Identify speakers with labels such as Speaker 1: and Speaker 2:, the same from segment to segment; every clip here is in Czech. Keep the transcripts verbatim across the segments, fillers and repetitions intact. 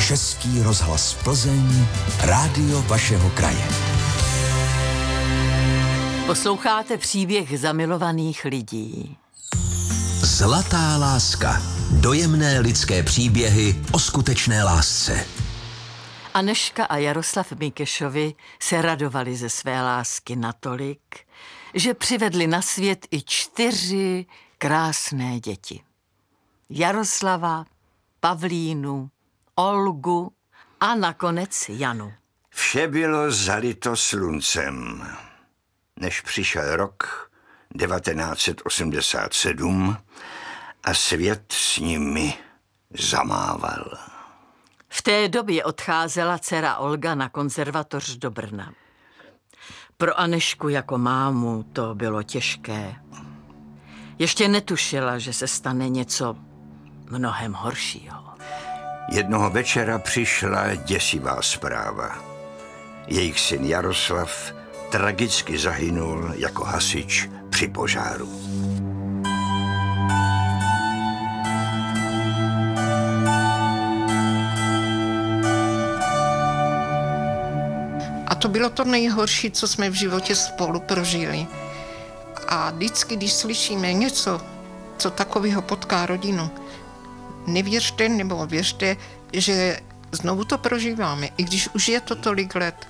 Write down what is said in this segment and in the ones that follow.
Speaker 1: Český rozhlas Plzeň, rádio vašeho kraje.
Speaker 2: Posloucháte příběh zamilovaných lidí.
Speaker 1: Zlatá láska. Dojemné lidské příběhy o skutečné lásce.
Speaker 2: Anežka a Jaroslav Mikešovi se radovali ze své lásky natolik, že přivedli na svět i čtyři krásné děti. Jaroslava, Pavlínu, Olgu a nakonec Janu.
Speaker 3: Vše bylo zalito sluncem. Než přišel rok devatenáct set osmdesát sedm a svět s nimi zamával.
Speaker 2: V té době odcházela dcera Olga na konzervatoř do Brna. Pro Anežku jako mámu to bylo těžké. Ještě netušila, že se stane něco mnohem horšího.
Speaker 3: Jednoho večera přišla děsivá zpráva. Jejich syn Jaroslav tragicky zahynul jako hasič při požáru.
Speaker 4: A to bylo to nejhorší, co jsme v životě spolu prožili. A vždycky, když slyšíme něco, co takového potká rodinu, nevěřte nebo věřte, že znovu to prožíváme, i když už je to tolik let.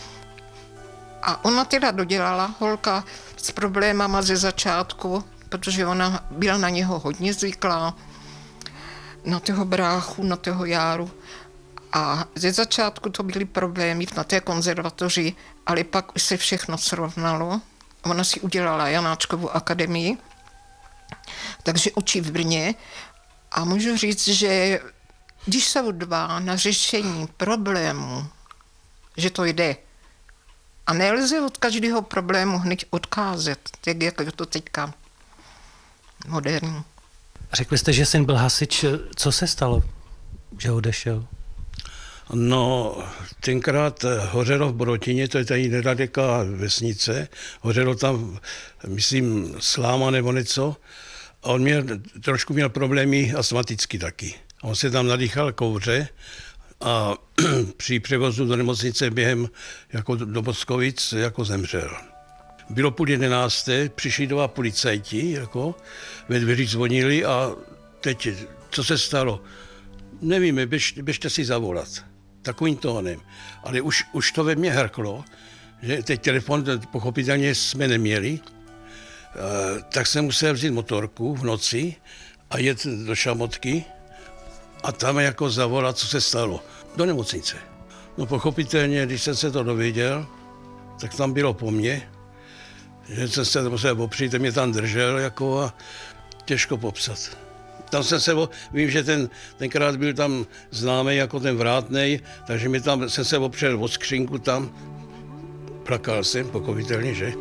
Speaker 4: A ona teda dodělala, holka, s problémama ze začátku, protože ona byla na něho hodně zvyklá, na toho bráchu, na toho Járu. A ze začátku to byly problémy na té konzervatoři, ale pak už se všechno srovnalo. Ona si udělala Janáčkovu akademii, takže učí v Brně. A můžu říct, že když jsou dva na řešení problému, že to jde. A nelze od každého problému hned odkázet, tak jak je to teďka moderní.
Speaker 5: Řekli jste, že syn byl hasič. Co se stalo, že odešel?
Speaker 6: No, tenkrát hořelo v Borotině, to je tady nedaleká vesnice, hořelo tam, myslím, sláma nebo něco. A on měl, trošku měl problémy astmaticky taky. On se tam nadýchal kouře a při převozu do nemocnice během jako do Boskovic jako zemřel. Bylo půl jedenácté, přišli dva policajti, jako ve dveří zvonili a teď, co se stalo? Nevíme, běž, běžte si zavolat. Takovým tónem. Ale už, už to ve mně hrklo, že teď telefon pochopitelně jsme neměli, tak jsem musel vzít motorku v noci a jet do Šamotky a tam jako zavolat, co se stalo. Do nemocnice. No pochopitelně, když jsem se to dověděl, tak tam bylo po mně, že jsem se musel opřít, mě tam držel jako a těžko popsat. Tam jsem se, vím, že ten, tenkrát byl tam známý jako ten Vrátnej, takže mi tam, jsem se opřel o skřínku tam, plakal jsem, pochopitelně, že?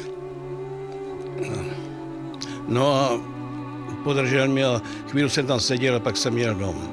Speaker 6: No. no a podržel mě a chvíli jsem tam seděl a pak jsem jel domů.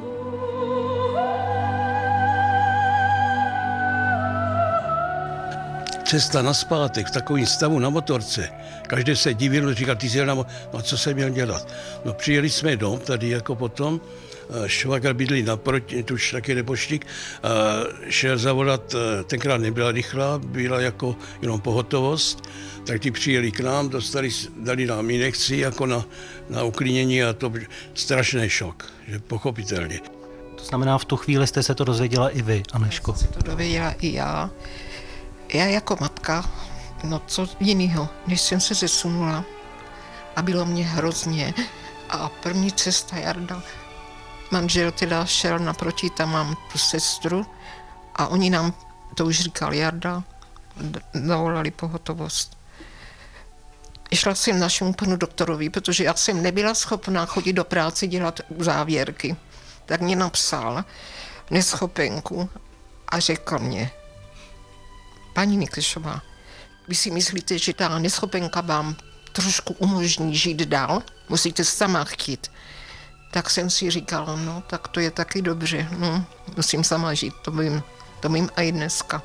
Speaker 6: Cesta nazpátek v takovém stavu na motorce, každý se divil, říkal, ty jsi jel na motorce, no a co jsem měl dělat? No přijeli jsme dom, tady jako potom, švagr bydlí naproti, tu už taky neboštík, šel zavolat, tenkrát nebyla rychlá, byla jako jenom pohotovost, tak ty přijeli k nám, dostali, dali nám injekci jako na, na uklínění a to byl strašný šok, že pochopitelně.
Speaker 5: To znamená, v tu chvíli jste se to dozvěděla i vy, Anežko?
Speaker 4: Já jsem se to dověděla i já. Já jako matka, no co jinýho, než jsem se zesunula a bylo mě hrozně. A první cesta Jarda, manžel teda šel naproti, tam mám tu sestru a oni nám, to už říkal Jarda, zavolali pohotovost. Šla jsem našemu panu doktorovi, protože já jsem nebyla schopná chodit do práce dělat závěrky. Tak mě napsal neschopenku a řekl mě, paní Mikešová, vy si myslíte, že ta neschopenka vám trošku umožní žít dál? Musíte sama chtít. Tak jsem si říkala, no, tak to je taky dobře. No, musím sama žít, to vím, to vím i dneska.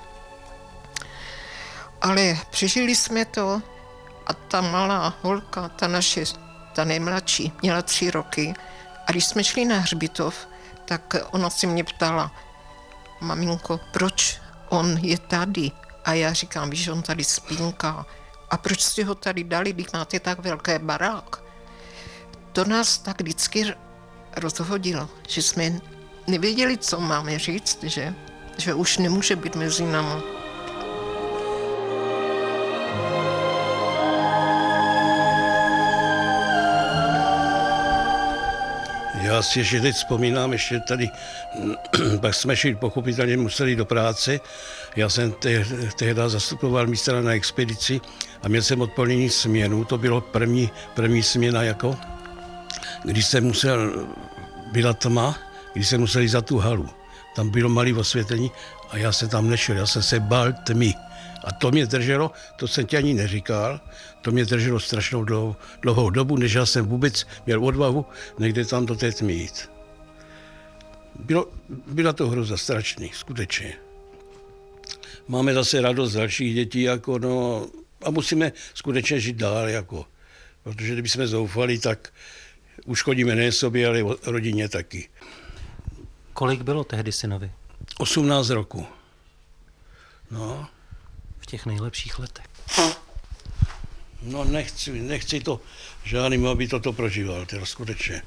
Speaker 4: Ale přežili jsme to a ta malá holka, ta naše, ta nejmladší, měla tři roky. A když jsme šli na hřbitov, tak ona si mě ptala, maminko, proč on je tady? A já říkám, víš, on tady spínká. A proč jste ho tady dali, když máte tak velké barák? To nás tak vždycky rozhodilo, že jsme nevěděli, co máme říct, že, že už nemůže být mezi námi.
Speaker 6: Já si ještě teď vzpomínám, ještě tady, pak jsme šli, pochopitelně museli do práce. Já jsem te, tehdy zastupoval mistra na expedici a měl jsem odpolední směnu, to bylo první, první směna jako, když jsem musel, byla tma, když jsem musel jít za tu halu. Tam bylo malé osvětlení a já jsem tam nešel, já jsem se bál tmy. A to mě drželo, to jsem ti ani neříkal, to mě drželo strašnou dlouhou, dlouhou dobu, než já jsem vůbec měl odvahu někde tam do té tmy jít. Bylo, byla to hroza strašný, skutečně. Máme zase radost z dalších dětí, jako no, a musíme skutečně žít dál, jako, protože kdybychom zoufali, tak uškodíme nejen sobě, ale rodině taky.
Speaker 5: Kolik bylo tehdy synovi?
Speaker 6: osmnáct roku. No.
Speaker 5: V těch nejlepších letech.
Speaker 6: No nechci, nechci to žádným, aby toto prožíval, teda skutečně.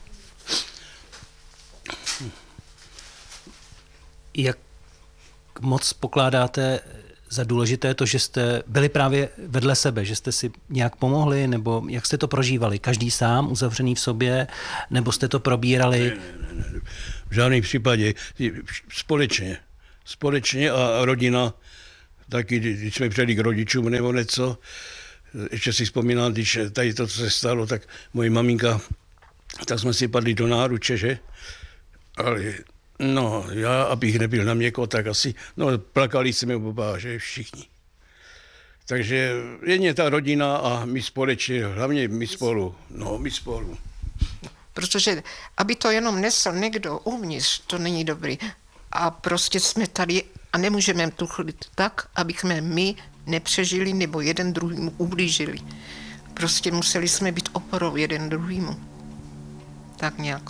Speaker 5: Jak moc pokládáte za důležité to, že jste byli právě vedle sebe, že jste si nějak pomohli, nebo jak jste to prožívali? Každý sám, uzavřený v sobě, nebo jste to probírali?
Speaker 6: Ne, ne, ne, ne. V žádném případě. Společně. Společně a rodina. Taky, když jsme přijeli k rodičům nebo něco, ještě si vzpomínám, když tady to, co se stalo, tak moje maminka, tak jsme si padli do náruče, že? Ale no, já, abych nebyl na měko, tak asi, no, plakali jsme oba, že všichni. Takže jedně ta rodina a my společně, hlavně my spolu, no, my spolu.
Speaker 4: Protože aby to jenom nesl někdo uvnitř, to není dobrý. A prostě jsme tady a nemůžeme tuchlit tak, abychom my nepřežili nebo jeden druhýmu ublížili. Prostě museli jsme být oporou jeden druhýmu. Tak nějak.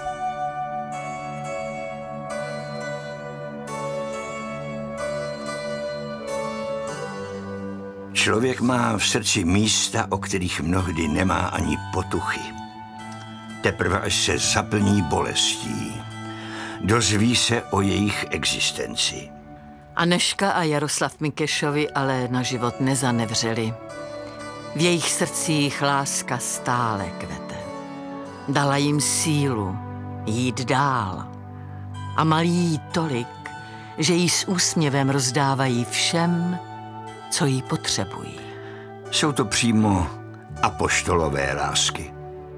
Speaker 3: Člověk má v srdci místa, o kterých mnohdy nemá ani potuchy. Teprve až se zaplní bolestí, dozví se o jejich existenci.
Speaker 2: Anežka a Jaroslav Mikešovi ale na život nezanevřeli. V jejich srdcích láska stále kvete. Dala jim sílu jít dál. A malí jí tolik, že jí s úsměvem rozdávají všem, co jí potřebují.
Speaker 3: Jsou to přímo apoštolové lásky.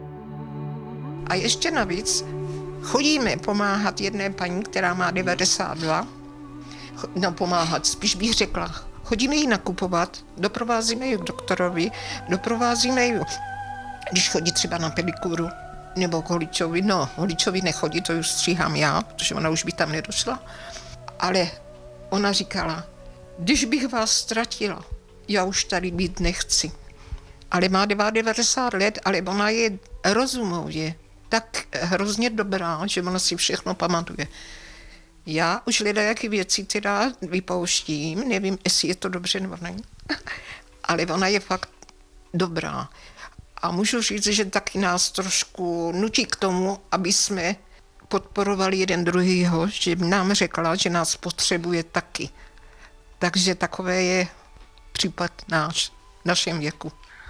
Speaker 4: A ještě navíc chodíme pomáhat jedné paní, která má devadesát dva. No pomáhat, spíš bych řekla. Chodíme jí nakupovat, doprovázíme ji k doktorovi, doprovázíme ji, když chodí třeba na pedikuru, nebo k holičovi. No, holičovi nechodí, to už stříhám já, protože ona už by tam nedošla. Ale ona říkala, když bych vás ztratila, já už tady být nechci. Ale má devadesát let, ale ona je rozumově tak hrozně dobrá, že ona si všechno pamatuje. Já už ledajaké věci teda vypouštím, nevím, jestli je to dobře nebo ne, ale ona je fakt dobrá. A můžu říct, že taky nás trošku nutí k tomu, aby jsme podporovali jeden druhýho, že nám řekla, že nás potřebuje taky. Takže takové je případ náš, našem věku.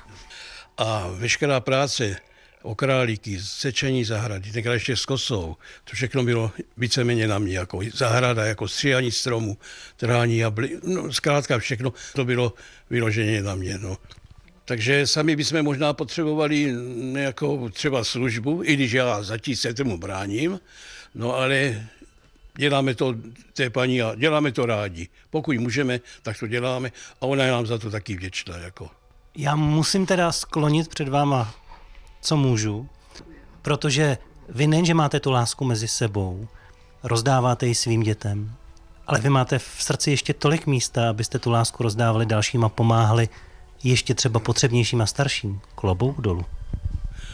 Speaker 6: A veškerá práce o králíky, sečení zahrady, tenkrát ještě s kosou, to všechno bylo víceméně na mě, jako zahrada, jako stříhání stromů, trhání jably, no zkrátka všechno to bylo vyloženě na mě, no. Takže sami bychom možná potřebovali nějakou třeba službu, i když já zatím se tomu bráním, no ale děláme to té paní a děláme to rádi. Pokud můžeme, tak to děláme a ona je nám za to taky vděčná, jako.
Speaker 5: Já musím teda sklonit před váma, co můžu, protože vy nejenže máte tu lásku mezi sebou, rozdáváte ji svým dětem, ale vy máte v srdci ještě tolik místa, abyste tu lásku rozdávali dalším a pomáhali ještě třeba potřebnějším a starším. Klobouk dolů.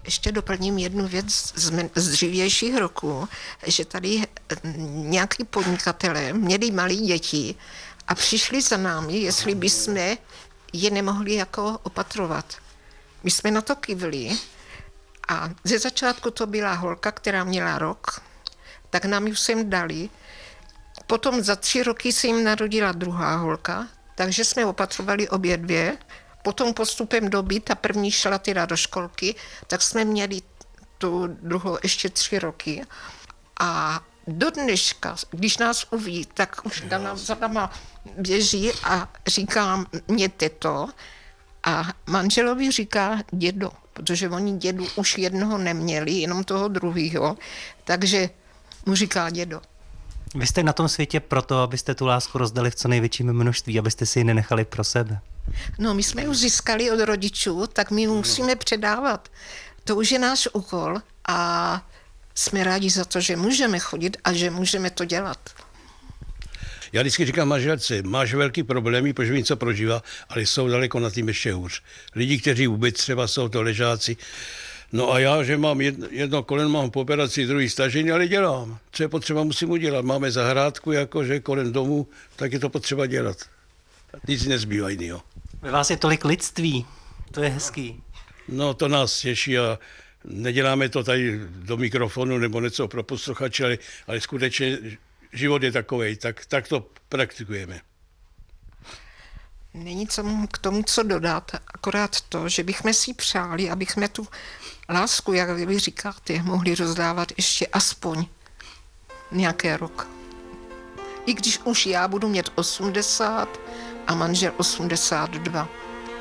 Speaker 4: ještě doplním jednu věc z, men- z dřívějších roků, že tady nějaký podnikatelé měli malé děti a přišli za námi, jestli bychom je nemohli jako opatrovat. My jsme na to kývli a ze začátku to byla holka, která měla rok, tak nám ji sem dali. Potom za tři roky se jim narodila druhá holka, takže jsme opatrovali obě dvě. Potom postupem doby, ta první šla teda do školky, tak jsme měli tu druhou ještě tři roky. A do dneška, když nás uví, tak už Dana za náma běží a říká mě teto a manželovi říká dědo, protože oni dědu už jednoho neměli, jenom toho druhého, takže mu říká dědo.
Speaker 5: Vy jste na tom světě proto, abyste tu lásku rozdali v co největším množství, abyste si ji nenechali pro sebe.
Speaker 4: No, my jsme ji získali od rodičů, tak my musíme předávat. To už je náš úkol a jsme rádi za to, že můžeme chodit a že můžeme to dělat.
Speaker 6: Já vždycky říkám manželce, máš velký problémy, protože vím, co prožívá, ale jsou daleko na tím ještě hůř. Lidi, kteří vůbec třeba jsou to ležáci. No a já, že mám jedno, jedno koleno, mám po operaci, druhý stažení, ale dělám. Co je potřeba, musím udělat. Máme zahrádku, jakože kolem domu, tak je to potřeba dělat. Nic nezbývá jinýho.
Speaker 5: Ve vás je tolik lidství, to je hezký.
Speaker 6: No to nás těší a neděláme to tady do mikrofonu nebo něco pro posluchače, ale, ale skutečně život je takovej, tak, tak to praktikujeme.
Speaker 4: Není co k tomu, co dodat, akorát to, že bychom si přáli, abychom tu lásku, jak vy říkáte, mohli rozdávat ještě aspoň nějaký rok. I když už já budu mít osmdesát a manžel osmdesát dva.